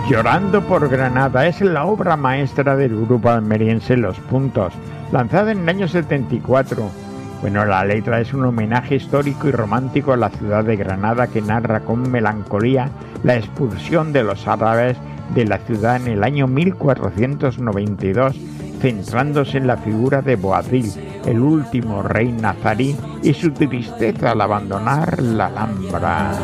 Llorando por Granada es la obra maestra del grupo almeriense Los Puntos, lanzada en el año 74. Bueno, la letra es un homenaje histórico y romántico a la ciudad de Granada que narra con melancolía la expulsión de los árabes de la ciudad en el año 1492, centrándose en la figura de Boabdil, el último rey nazarí, y su tristeza al abandonar la Alhambra.